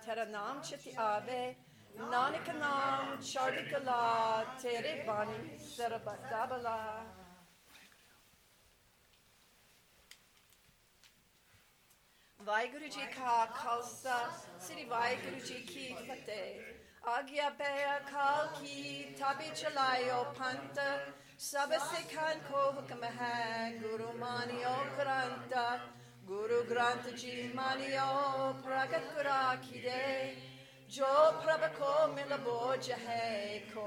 tera nam chiti ave, Nanakanam Chardikala Tere Bani Sarabasabala. Vaheguru Ji Ka Khalsa, Sri Vaheguru Ji Ki Fateh. Agya Baya Kal Ki Tabi Chalayo Panta, Sabha Sikhan Ko Hukam Hai, Guru Manio Granta, Guru Granta Ji Manio Pragat Kura Kide, Jo Prabhako Milabo Jahe Ko